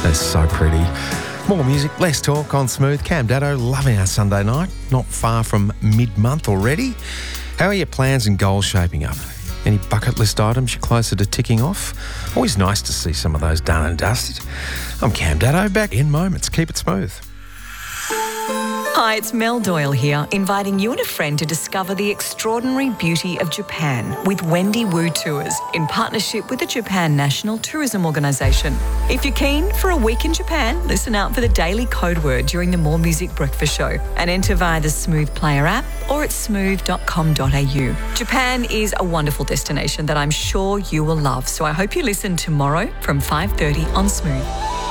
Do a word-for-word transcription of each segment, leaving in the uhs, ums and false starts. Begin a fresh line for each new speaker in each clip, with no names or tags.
That's so pretty. More music, less talk on Smooth. Cam Daddo, loving our Sunday night. Not far from mid-month already. How are your plans and goals shaping up? Any bucket list items you're closer to ticking off? Always nice to see some of those done and dusted. I'm Cam Daddo, back in moments. Keep it smooth.
Hi, it's Mel Doyle here, inviting you and a friend to discover the extraordinary beauty of Japan with Wendy Wu Tours in partnership with the Japan National Tourism Organisation. If you're keen for a week in Japan, listen out for the daily code word during the More Music Breakfast Show and enter via the Smooth Player app or at smooth dot com dot a u. Japan is a wonderful destination that I'm sure you will love, so I hope you listen tomorrow from five thirty on Smooth.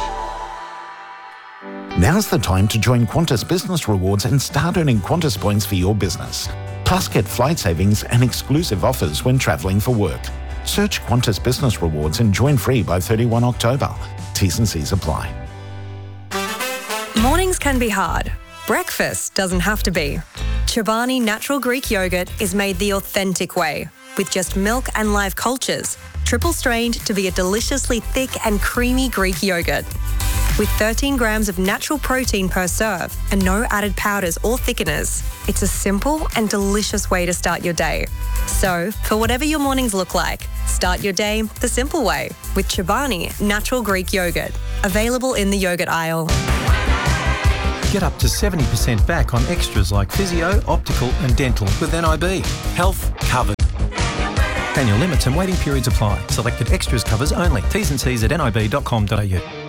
Now's the time to join Qantas Business Rewards and start earning Qantas points for your business. Plus, get flight savings and exclusive offers when travelling for work. Search Qantas Business Rewards and join free by thirty-first October. T's and C's apply.
Mornings can be hard. Breakfast doesn't have to be. Chobani Natural Greek Yogurt is made the authentic way, with just milk and live cultures, triple strained to be a deliciously thick and creamy Greek yogurt. With thirteen grams of natural protein per serve and no added powders or thickeners, it's a simple and delicious way to start your day. So, for whatever your mornings look like, start your day the simple way with Chobani Natural Greek Yogurt. Available in the yogurt aisle.
Get up to seventy percent back on extras like physio, optical and dental with N I B. Health covered. Annual limits and waiting periods apply. Selected extras covers only. T's and C's at n i b dot com dot a u.